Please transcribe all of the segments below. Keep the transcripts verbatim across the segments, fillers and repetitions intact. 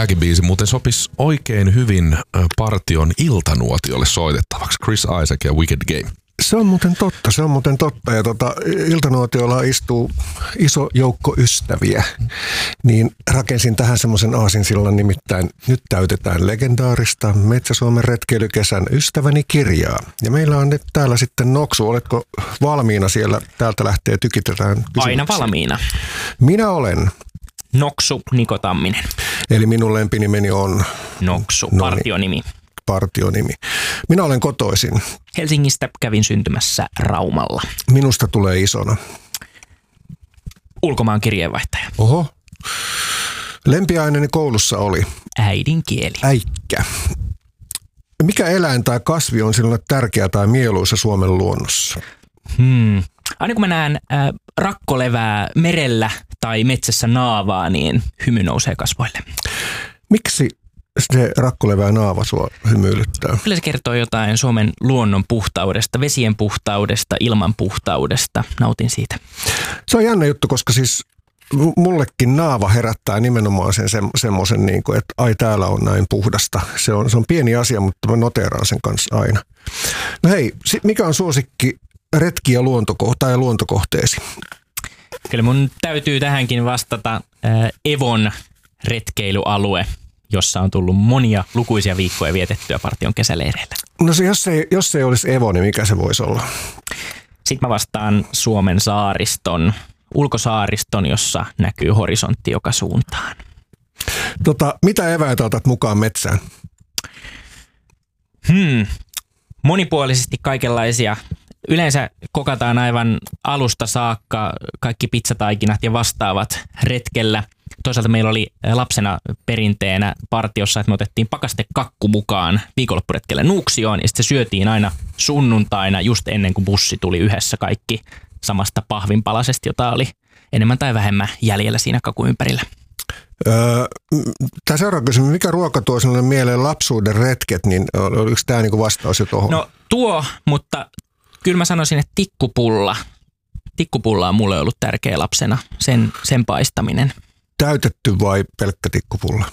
Tämäkin biisi muuten sopisi oikein hyvin Partion iltanuotiolle soitettavaksi. Chris Isaak ja Wicked Game. Se on muuten totta, se on muuten totta. Ja tota, iltanuotiolla istuu iso joukko ystäviä. Niin rakensin tähän semmoisen aasinsillan, nimittäin nyt täytetään legendaarista Metsä-Suomen retkeilykesän Ystäväni kirjaa. Ja meillä on nyt täällä sitten Noksu. Oletko valmiina siellä? Täältä lähtee tykitetään kysymyksiä. Aina valmiina. Minä olen Noksu Niko Tamminen. Eli minun lempinimeni on Noksu, no partionimi. Partionimi. Minä olen kotoisin. Helsingistä kävin syntymässä Raumalla. Minusta tulee isona. Ulkomaan kirjeenvaihtaja. Oho. Lempiaineeni koulussa oli? Äidinkieli. Äikkä. Mikä eläin tai kasvi on sinulle tärkeä tai mieluisa Suomen luonnossa? Hmm. Aina kun mä näen äh, rakkolevää merellä tai metsässä naavaa, niin hymy nousee kasvoille. Miksi se rakkolevää naava sua hymyilyttää? Kyllä se kertoo jotain Suomen luonnon puhtaudesta, vesien puhtaudesta, ilman puhtaudesta. Nautin siitä. Se on jännä juttu, koska siis mullekin naava herättää nimenomaan sen se, semmoisen, niin kuin, että ai täällä on näin puhdasta. Se on, se on pieni asia, mutta mä noteeraan sen kanssa aina. No hei, mikä on suosikki retki- ja luontokohta tai luontokohteesi? Kyllä mun täytyy tähänkin vastata äh, Evon retkeilyalue, jossa on tullut monia lukuisia viikkoja vietettyä Partion kesäleireillä. No se, jos ei, jos ei olisi Evo, niin mikä se voisi olla? Sitten mä vastaan Suomen saariston, ulkosaariston, jossa näkyy horisontti joka suuntaan. Tota, mitä eväitä otat mukaan metsään? Hmm. Monipuolisesti kaikenlaisia. Yleensä kokataan aivan alusta saakka kaikki pizzataikinat ja vastaavat retkellä. Toisaalta meillä oli lapsena perinteenä partiossa, että me otettiin pakastekakku mukaan viikonloppuretkelle Nuuksioon ja sitten se syötiin aina sunnuntaina just ennen kuin bussi tuli yhdessä kaikki samasta pahvinpalasesta, jota oli enemmän tai vähemmän jäljellä siinä kakun ympärillä. Öö, tämä seuraava kysymys, mikä ruoka tuo sinulle mieleen lapsuuden retket, niin oliko tämä niinku vastaus jo tuohon? No tuo, mutta kyllä mä sanoisin, että tikkupulla. Tikkupulla on mulle ollut tärkeä lapsena, sen, sen paistaminen. Täytetty vai pelkkä tikkupulla?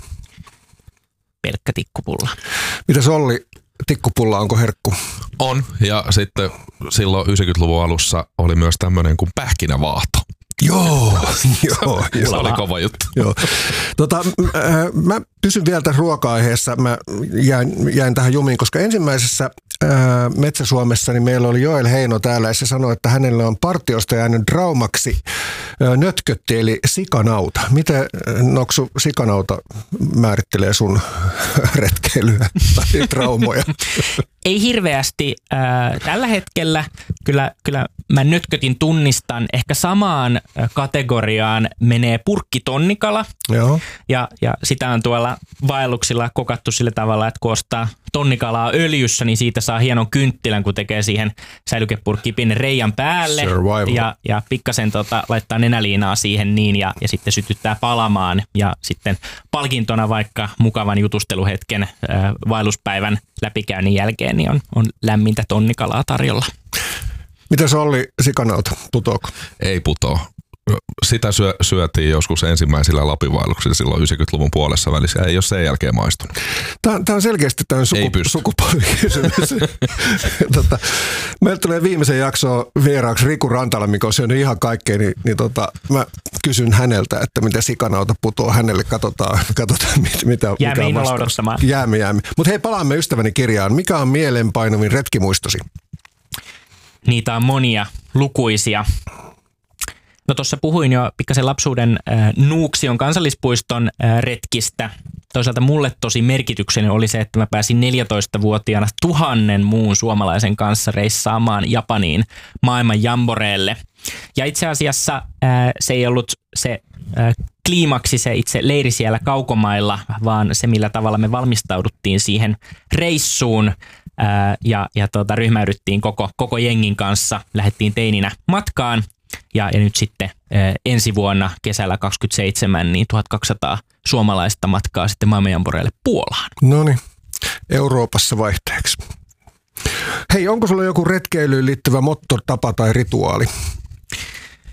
Pelkkä tikkupulla. Mitäs Olli, tikkupulla onko herkku? On, ja sitten silloin yhdeksänkymmentäluvun alussa oli myös tämmöinen kuin pähkinävaahto. Joo, joo, Se joo. oli kova juttu. Joo. Tota, äh, mä pysyn vielä tässä ruoka-aiheessa. Mä jäin, jäin tähän jumiin, koska ensimmäisessä äh, Metsä-Suomessa niin meillä oli Joel Heino täällä ja se sanoi, että hänellä on partiosta jäänyt traumaksi äh, nötkötti eli sikanauta. Miten Noksu sikanauta määrittelee sun retkeilyä tai traumoja? Ei hirveästi. Äh, tällä hetkellä kyllä, kyllä mä nötkötin tunnistan. Ehkä samaan kategoriaan menee purkkitonnikala. Joo. Ja, ja sitä on tuolla vaelluksilla kokattu sillä tavalla, että kun ostaa tonnikalaa öljyssä, niin siitä saa hienon kynttilän, kun tekee siihen säilykepurkkiin pienen reiän päälle. Survival. Ja, ja pikkasen tota, laittaa nenäliinaa siihen niin ja, ja sitten sytyttää palamaan. Ja sitten palkintona vaikka mukavan jutusteluhetken äh, vaelluspäivän läpikäynnin jälkeen niin on, on lämmintä tonnikalaa tarjolla. Mitäs Olli sikanauta, putoako? Ei putoo. Sitä syö, syötiin joskus ensimmäisillä Lapinvaelluksilla silloin yhdeksänkymmentäluvun puolessa välissä. Ei ole sen jälkeen maistunut. Tämä, tämä on selkeästi tämän suku, sukupolvikysymys. tota, meillä tulee viimeisen jaksoon vieraaksi Riku Rantala, mikä on syönyt ihan kaikkea, niin, niin tota, mä kysyn häneltä, että miten sikanauta putoo hänelle. Katsotaan, katsotaan mit, mitä, jäämme mikä on innolla odottamaan. Jäämme, jäämme. Mutta hei, palaamme ystäväni kirjaan. Mikä on mieleenpainuvin retkimuistosi? Niitä on monia, lukuisia. No tuossa puhuin jo pikkasen lapsuuden äh, Nuuksion kansallispuiston äh, retkistä. Toisaalta mulle tosi merkitykseni oli se, että mä pääsin neljätoistavuotiaana tuhannen muun suomalaisen kanssa reissaamaan Japaniin maailman jamboreelle. Ja itse asiassa äh, se ei ollut se äh, kliimaksi se itse leiri siellä kaukomailla, vaan se millä tavalla me valmistauduttiin siihen reissuun äh, ja, ja tuota, ryhmäydyttiin koko, koko jengin kanssa, lähdettiin teininä matkaan. Ja, ja nyt sitten äh, ensi vuonna kesällä kaksikymmentäseitsemän niin tuhatkaksisataa suomalaista matkaa sitten maailmanjamboreille Puolaan. No niin, Euroopassa vaihteeksi. Hei, onko sulla joku retkeilyyn liittyvä motto, tapa tai rituaali?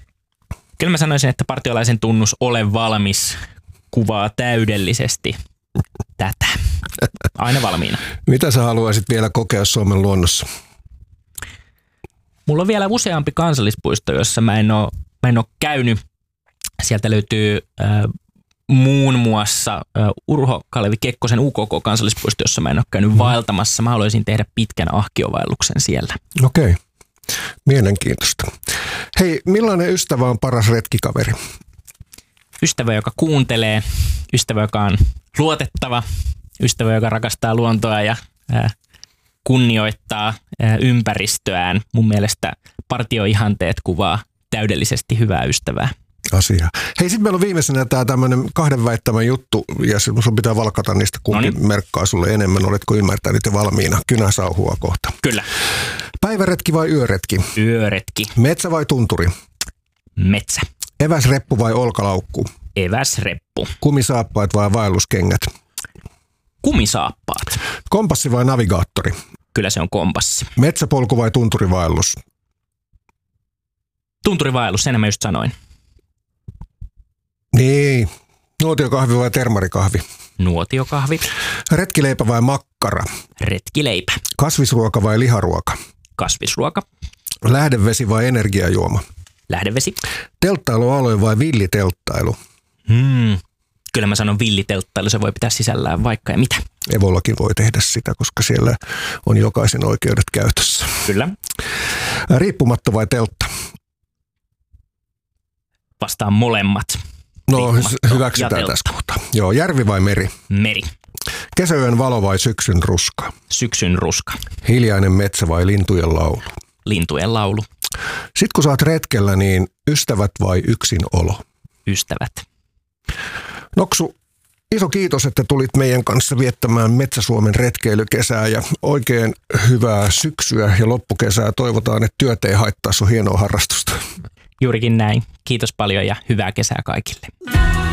Kyllä mä sanoisin, että partiolaisen tunnus ole valmis kuvaa täydellisesti tätä. Aina valmiina. Mitä sä haluaisit vielä kokea Suomen luonnossa? Mulla on vielä useampi kansallispuisto, jossa mä en ole, mä en ole käynyt. Sieltä löytyy äh, muun muassa äh, Urho Kalevi Kekkosen U K K-kansallispuisto, jossa mä en ole käynyt mm. vaeltamassa. Mä haluaisin tehdä pitkän ahkiovaelluksen siellä. Okei, mielenkiintoista. Hei, millainen ystävä on paras retkikaveri? Ystävä, joka kuuntelee, ystävä, joka on luotettava, ystävä, joka rakastaa luontoa ja äh, kunnioittaa äh, ympäristöään. Mun mielestä partioihanteet kuvaa täydellisesti hyvää ystävää. Asia. Hei, sitten meillä on viimeisenä tämä tämmöinen kahden väittämän juttu, ja sun pitää valkata niistä, kumpi Noniin. merkkaa sulle enemmän. Oletko ymmärtänyt ja valmiina? Kynä sauhua kohta. Kyllä. Päiväretki vai yöretki? Yöretki. Metsä vai tunturi? Metsä. Eväsreppu vai olkalaukku? Eväsreppu. Kumisaappaat vai vaelluskengät? Kumisaappaat. Kompassi vai navigaattori? Kyllä se on kompassi. Metsäpolku vai tunturivaellus? Tunturivaellus, sen mä just sanoin. Niin. Nuotiokahvi vai termarikahvi? Nuotiokahvi. Retkileipä vai makkara? Retkileipä. Kasvisruoka vai liharuoka? Kasvisruoka. Lähdevesi vai energiajuoma? Lähdevesi. Telttailualue vai villitelttailu? Hmm. Kyllä mä sanon villitelttailu, se voi pitää sisällään vaikka ja mitä. Evollakin voi tehdä sitä, koska siellä on jokaisen oikeudet käytössä. Kyllä. Riippumatto vai teltta? Vastaan molemmat. No hyväksytään tässä kohtaa. Joo, järvi vai meri? Meri. Kesäyön valo vai syksyn ruska? Syksyn ruska. Hiljainen metsä vai lintujen laulu? Lintujen laulu. Sitten kun sä oot retkellä, niin ystävät vai yksin olo? Ystävät. Noksu, iso kiitos, että tulit meidän kanssa viettämään Metsä-Suomen retkeilykesää ja oikein hyvää syksyä ja loppukesää. Toivotaan, että työt ei haittaa sun hienoa harrastusta. Juurikin näin. Kiitos paljon ja hyvää kesää kaikille.